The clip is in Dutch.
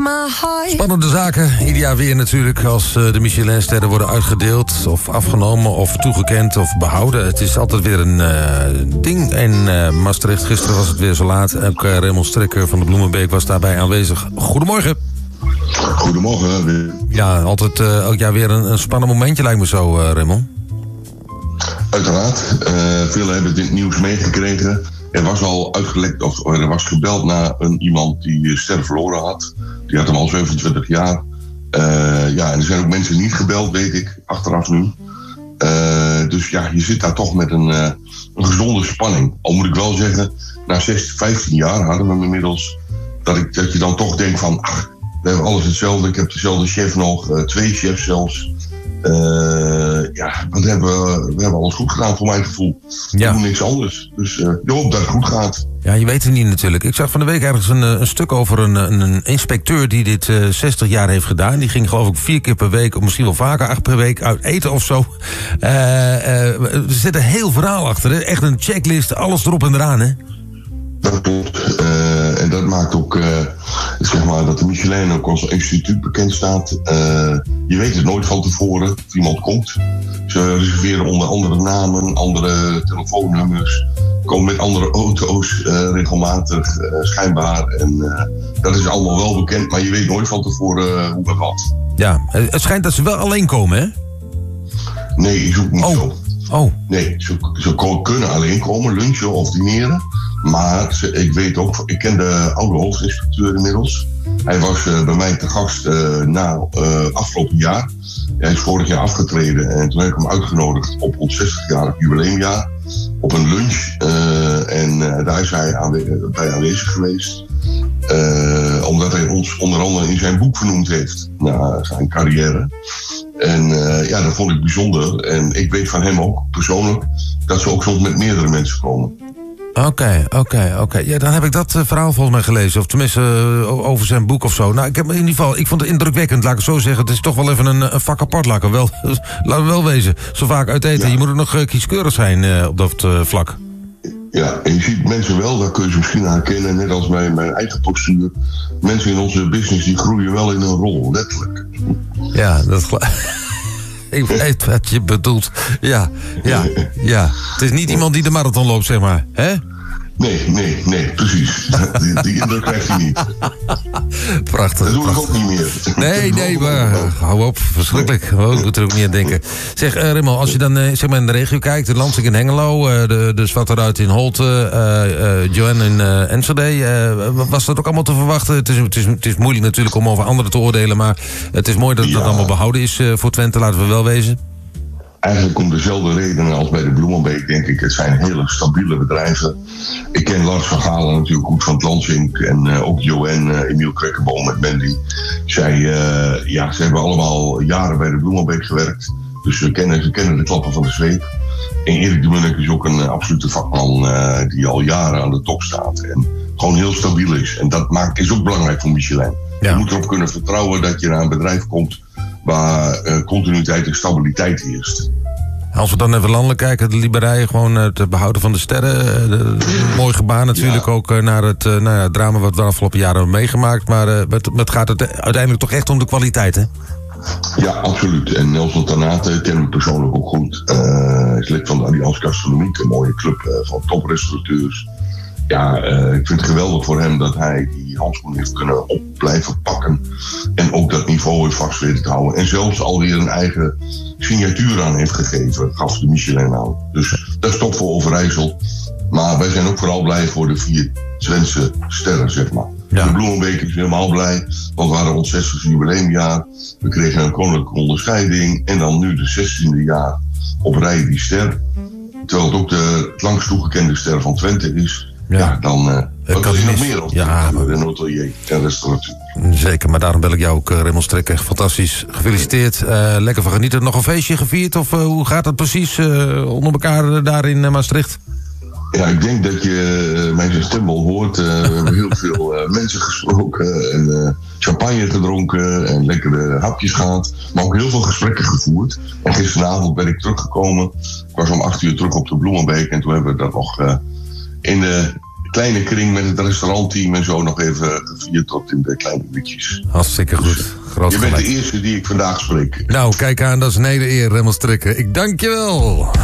Spannende zaken. Ieder jaar weer natuurlijk als de Michelinsterren worden uitgedeeld of afgenomen of toegekend of behouden. Het is altijd weer een ding. En Maastricht, gisteren was het weer zo laat. Ook Raymond Strikker van de Bloemenbeek was daarbij aanwezig. Goedemorgen. Goedemorgen. Ja, altijd elk jaar weer een spannend momentje lijkt me zo, Raymond. Uiteraard. Velen hebben dit nieuws meegekregen. Er was al uitgelekt, of er was gebeld naar iemand die ster verloren had. Die had hem al 27 jaar. En er zijn ook mensen niet gebeld, weet ik, achteraf nu. Dus ja, je zit daar toch met een gezonde spanning. Al moet ik wel zeggen, na 15 jaar hadden we hem inmiddels, dat je dan toch denkt van, ach, we hebben alles hetzelfde. Ik heb dezelfde chef nog, 2 chefs zelfs. We hebben alles goed gedaan voor mijn gevoel. Ja. We doen niks anders. Dus ik hoop dat het goed gaat. Ja, je weet het niet natuurlijk. Ik zag van de week ergens een stuk over een inspecteur die dit 60 jaar heeft gedaan. Die ging geloof ik 4 keer per week, of misschien wel vaker, 8 per week uit eten of zo. Er zit een heel verhaal achter, hè? Echt een checklist, alles erop en eraan, hè? Dat klopt. En dat maakt ook zeg maar dat de Michelin ook als instituut bekend staat. Je weet het nooit van tevoren of iemand komt. Ze reserveren onder andere namen, andere telefoonnummers. Komen met andere auto's regelmatig, schijnbaar. En dat is allemaal wel bekend, maar je weet nooit van tevoren hoe dat gaat. Ja, het schijnt dat ze wel alleen komen, hè? Nee, is ook niet zo. Oh. Nee, ze kunnen alleen komen, lunchen of dineren. Maar ik weet ook, ik ken de oude hoofdinspecteur inmiddels. Hij was bij mij te gast afgelopen jaar. Hij is vorig jaar afgetreden en toen heb ik hem uitgenodigd op ons 60-jarig jubileumjaar. Op een lunch. Daar is hij bij aanwezig geweest. Omdat hij ons onder andere in zijn boek vernoemd heeft. Na zijn carrière. En dat vond ik bijzonder. En ik weet van hem ook persoonlijk dat ze ook soms met meerdere mensen komen. Oké. Ja, dan heb ik dat verhaal volgens mij gelezen. Of tenminste over zijn boek of zo. Nou, ik vond het indrukwekkend, laat ik het zo zeggen. Het is toch wel even een vak apart, laten we wel wezen. Zo vaak uit eten. Ja. Je moet ook nog kieskeurig zijn op dat vlak. Ja, en je ziet mensen wel, daar kun je ze misschien aan herkennen, net als bij mijn eigen postuur. Mensen in onze business die groeien wel in een rol, letterlijk. Ja, ik weet wat je bedoelt. Ja. Het is niet iemand die de marathon loopt, zeg maar. Hè? Nee, precies. Die indruk krijgt hij niet. Prachtig. Dat doe ik ook niet meer. Nee, maar hou op. Verschrikkelijk. Ik moet er ook niet aan denken. Zeg, Raymond, als je dan zeg maar in de regio kijkt, de Lansing in Hengelo, de Zwarteruit in Holte, Joanne in Enschede, was dat ook allemaal te verwachten? Het is moeilijk natuurlijk om over anderen te oordelen, maar het is mooi dat dat allemaal behouden is voor Twente, laten we wel wezen. Eigenlijk om dezelfde redenen als bij de Bloemenbeek, denk ik. Het zijn hele stabiele bedrijven. Ik ken Lars van Galen natuurlijk goed van het Lansing. En ook Joanne, Emiel Krekkenboom met Mandy. Ze hebben allemaal jaren bij de Bloemenbeek gewerkt. Dus ze kennen de klappen van de zweep. En Erik de Munnik is ook een absolute vakman die al jaren aan de top staat. En gewoon heel stabiel is. En dat is ook belangrijk voor Michelin. Ja. Je moet erop kunnen vertrouwen dat je naar een bedrijf komt waar continuïteit en stabiliteit heerst. Als we dan even landelijk kijken, de Liberij, gewoon het behouden van de sterren. Mooi gebaar natuurlijk ook naar het drama wat we de afgelopen jaren hebben meegemaakt. Maar het gaat uiteindelijk toch echt om de kwaliteit, hè? Ja, absoluut. En Nelson Tanate kennen we persoonlijk ook goed. Hij is lid van de Allianz Gastronomiek, een mooie club van toprestaurateurs. Ja, ik vind het geweldig voor hem dat hij die handschoen heeft kunnen blijven pakken. En ook dat niveau heeft vast weten te houden. En zelfs alweer een eigen signatuur aan heeft gegeven, gaf de Michelin aan. Dus dat is top voor Overijssel. Maar wij zijn ook vooral blij voor de 4 Twentse sterren, zeg maar. Ja. De Bloemenbeek is helemaal blij, want we hadden ons 60e jubileumjaar. We kregen een koninklijke onderscheiding. En dan nu de 16e jaar op rij die ster. Terwijl het ook de langst toegekende ster van Twente is. Ja, dan kan er nog meer op een hotelier en restauratuur. Zeker, maar daarom bel ik jou ook, Raymond Strikker. Fantastisch, gefeliciteerd. Lekker van genieten. Nog een feestje gevierd? Of hoe gaat dat precies onder elkaar daar in Maastricht? Ja, ik denk dat je mijn stem wel hoort. We hebben heel veel mensen gesproken en champagne gedronken en lekkere hapjes gehad. Maar ook heel veel gesprekken gevoerd. En gisteravond ben ik teruggekomen. Ik was om 8 uur terug op de Bloemenbeek en toen hebben we dat nog in de kleine kring met het restaurantteam en zo nog even gevierd tot in de kleine uurtjes. Hartstikke goed. Groot Je bent gelijk. de eerste die ik vandaag spreek. Nou, kijk aan, dat is een hele eer, Remmel Strikker. Ik dank je wel.